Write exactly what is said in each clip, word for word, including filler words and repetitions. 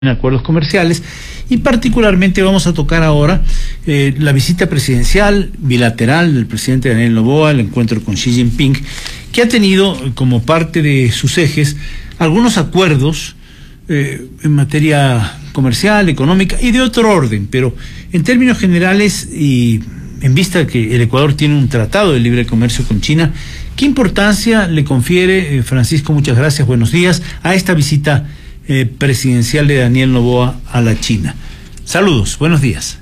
en acuerdos comerciales, y particularmente vamos a tocar ahora eh, la visita presidencial bilateral del presidente Daniel Noboa, el encuentro con Xi Jinping, que ha tenido como parte de sus ejes algunos acuerdos eh, en materia comercial, económica y de otro orden, pero en términos generales y en vista de que el Ecuador tiene un tratado de libre comercio con China, ¿qué importancia le confiere, eh, Francisco, muchas gracias, buenos días, a esta visita Eh, presidencial de Daniel Noboa a la China? Saludos, buenos días.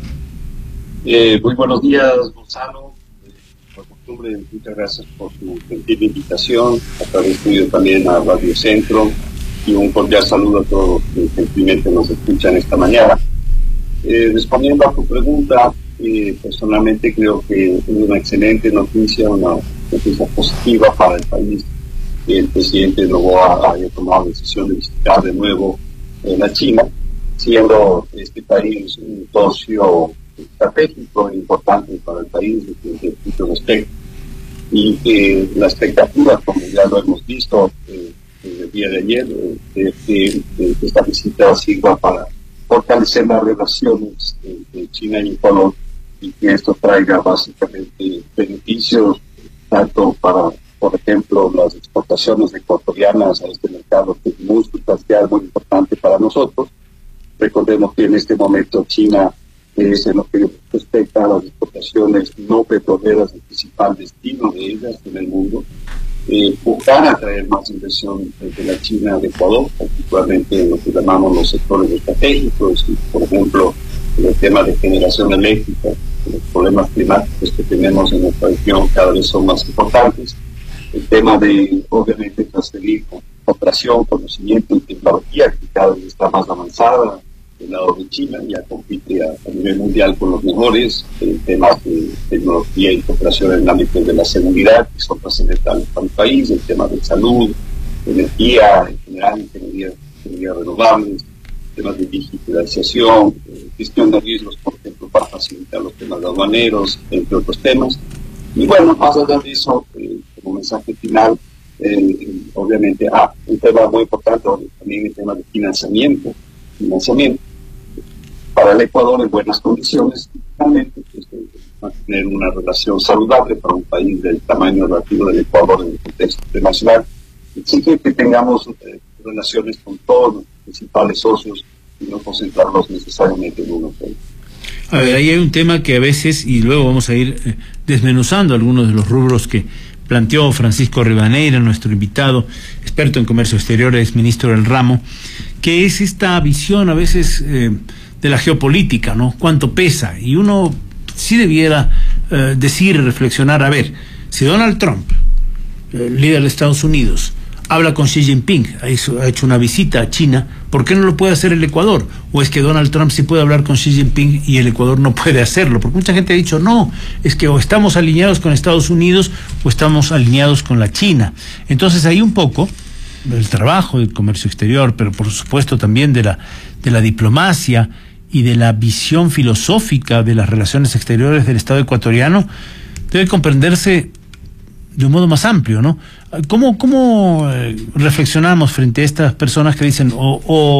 Eh, muy buenos días, Gonzalo. Eh, por costumbre, muchas gracias por su gentil invitación, a través tuyo también a Radio Centro, y un cordial saludo a todos los que gentilmente nos escuchan esta mañana. Eh, respondiendo a tu pregunta, eh, personalmente creo que es una excelente noticia, una noticia positiva para el país, que el presidente Noboa haya tomado la decisión de visitar de nuevo eh, la China, siendo este país un socio estratégico e importante para el país desde muchos aspectos, y que la expectativa, como ya lo hemos visto eh, el día de ayer, eh, que, que esta visita sirva para fortalecer las relaciones entre China y Ecuador, y que esto traiga básicamente beneficios tanto para, por ejemplo, las exportaciones ecuatorianas a este mercado que es muy sustancial, muy importante para nosotros. Recordemos que en este momento China es, en lo que respecta a las exportaciones no petroleras, el principal destino de ellas en el mundo. Eh, buscar atraer más inversión desde la China de Ecuador, particularmente en lo que llamamos los sectores estratégicos, y, por ejemplo, el tema de generación eléctrica. Los problemas climáticos que tenemos en nuestra región cada vez son más importantes. El tema de, obviamente, transferir cooperación, conocimiento y tecnología, que cada vez está más avanzada del lado de China, ya compite a, a nivel mundial con los mejores. El tema de tecnología y cooperación en el ámbito de la seguridad, que son trascendentales para el país. El tema de salud, energía, en general, ingeniería, ingeniería renovables, temas de digitalización, eh, gestión de riesgos, por ejemplo, para facilitar los temas aduaneros, entre otros temas. Y bueno, más allá de eso, eh, como mensaje final, eh, obviamente, ah, un tema muy importante también el tema de financiamiento, financiamiento para el Ecuador en buenas condiciones, y finalmente pues, eh, mantener una relación saludable para un país del tamaño relativo del Ecuador en el contexto internacional. Exige que tengamos eh, relaciones con todos los principales socios y no concentrarlos necesariamente en uno solo. A ver, ahí hay un tema que a veces, y luego vamos a ir eh, desmenuzando algunos de los rubros que planteó Francisco Rivadeneira, nuestro invitado, experto en comercio exterior, es ministro del ramo, que es esta visión a veces eh, de la geopolítica, ¿no? ¿Cuánto pesa? Y uno sí debiera eh, decir, reflexionar, a ver, si Donald Trump, el líder de Estados Unidos, habla con Xi Jinping, ha hecho, ha hecho una visita a China, ¿por qué no lo puede hacer el Ecuador? ¿O es que Donald Trump sí puede hablar con Xi Jinping y el Ecuador no puede hacerlo? Porque mucha gente ha dicho, no, es que o estamos alineados con Estados Unidos o estamos alineados con la China. Entonces hay un poco del trabajo del comercio exterior, pero por supuesto también de la, de la diplomacia y de la visión filosófica de las relaciones exteriores del Estado ecuatoriano, debe comprenderse de un modo más amplio, ¿no? ¿Cómo, cómo eh, reflexionamos frente a estas personas que dicen o,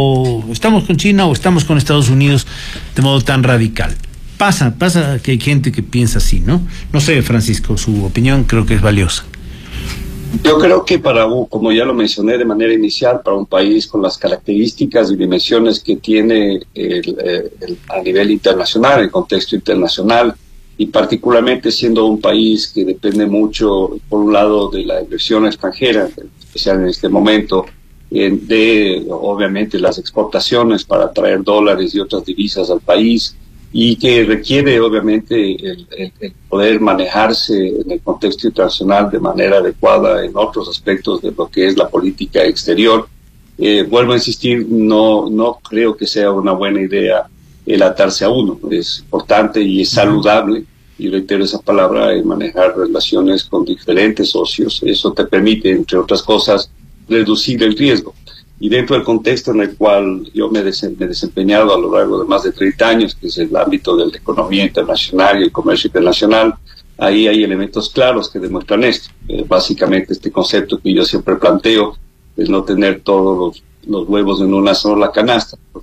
o estamos con China o estamos con Estados Unidos de modo tan radical? Pasa, pasa que hay gente que piensa así, ¿no? No sé, Francisco, su opinión creo que es valiosa. Yo creo que para, como ya lo mencioné de manera inicial, para un país con las características y dimensiones que tiene el, el, a nivel internacional, el contexto internacional, y particularmente siendo un país que depende mucho, por un lado, de la inversión extranjera, especial en este momento, de, obviamente, las exportaciones para traer dólares y otras divisas al país, y que requiere, obviamente, el, el, el poder manejarse en el contexto internacional de manera adecuada en otros aspectos de lo que es la política exterior. Eh, vuelvo a insistir, no, no creo que sea una buena idea el atarse a uno. Es importante y es saludable, y reitero esa palabra, el manejar relaciones con diferentes socios. Eso te permite, entre otras cosas, reducir el riesgo. Y dentro del contexto en el cual yo me, desen, me he desempeñado a lo largo de más de treinta años, que es el ámbito de la economía internacional y el comercio internacional, ahí hay elementos claros que demuestran esto. Eh, básicamente este concepto que yo siempre planteo, es no tener todos los los huevos en una sola canasta.